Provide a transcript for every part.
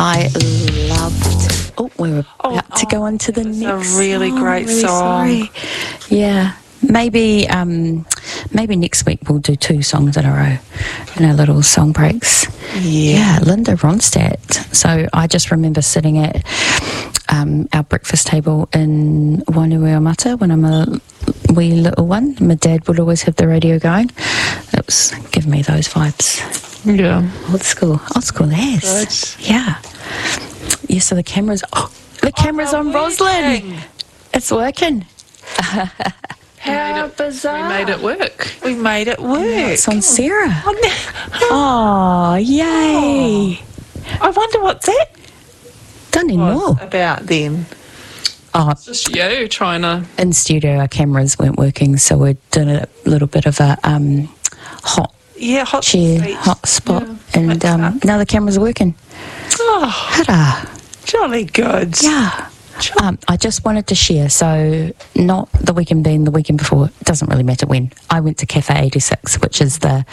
I loved. Oh, we're about to go on to the next. A really great song. Sorry. Yeah, maybe next week we'll do 2 songs in a row in our little song breaks. Yeah, Linda Ronstadt. So I just remember sitting at our breakfast table in Wainuiomata when I'm a wee little one. My dad would always have the radio going. It was giving me those vibes. Yeah. Old school as. Yeah. Yeah, so the camera's on Roslyn. It's working. How bizarre. We made it work. We made it work. It's on Sarah. Oh, yay. I wonder what that Don't even know. was about then. Oh, It's just you trying to... in studio our cameras weren't working, so we're doing a little bit of a hot Hot chair, seat. hot spot, and Mix up. now the camera's working. Oh, Ta-da. jolly good. Yeah. I just wanted to share, so not the weekend being the weekend before, it doesn't really matter when. I went to Cafe 86, which is the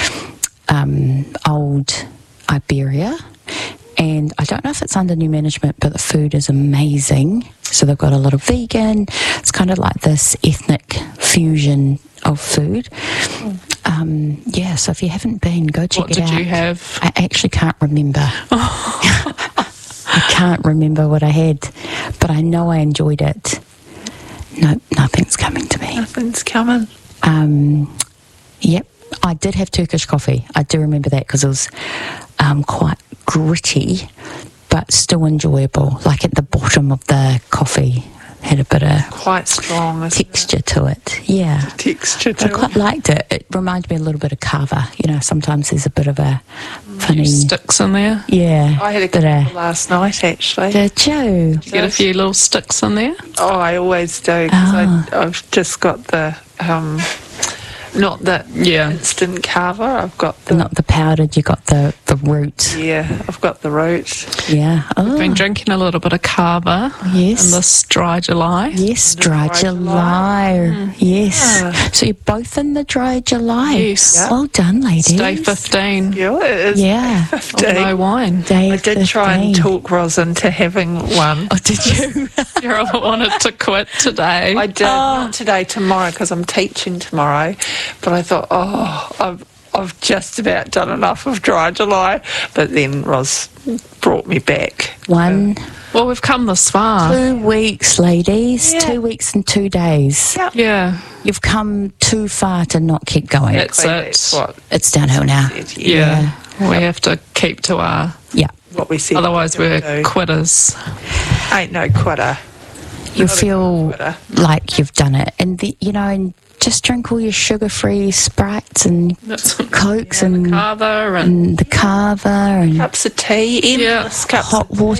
old Iberia, and I don't know if it's under new management, but the food is amazing. So they've got a lot of vegan. It's kind of like this ethnic fusion of food. Yeah, so if you haven't been, go check it out. What did you have? I actually can't remember. I can't remember what I had, but I know I enjoyed it. No, nothing's coming to me. Nothing's coming. Yep, I did have Turkish coffee. I do remember that because it was quite gritty, but still enjoyable. Like at the bottom of the coffee had a bit of Quite strong, isn't texture to it. Yeah. Texture I to quite it. liked it. It reminded me a little bit of kava. You know, sometimes there's a bit of a funny... Sticks in there? Yeah. I had a bit couple last night, actually. Did you? Get a few little sticks in there? Oh, I always do, because Oh. I've just got the, not the instant kava, I've got the, Not the powdered, you got the root. I've got the root. Yeah. Oh, Been drinking a little bit of kava yes. in this dry July. Yes, dry dry July. Yes. Yeah. So you're both in the dry July. Yes. Yeah. Well done, ladies. Day 15 Yeah, it is. Yeah. 15. of no wine. Day I did try and 15. talk Ros into having one. Oh, did you? Sarah wanted to quit today. I did, not today, tomorrow, because I'm teaching tomorrow. But I thought, I've just about done enough of dry July. But then Ros brought me back. One, Well, we've come this far. 2 weeks, ladies. Yeah. 2 weeks and 2 days. Yeah. Yeah, You've come too far to not keep going. That's That's it. what It's downhill now. it is. Yeah. We have to keep to our... Yeah. What we said. Otherwise we we're do. quitters. Ain't no quitter. You Not a feel quitter. like you've done it. And, and just drink all your sugar-free Sprites and That's Cokes and kava and... the kava and Cups of tea, endless cups hot of water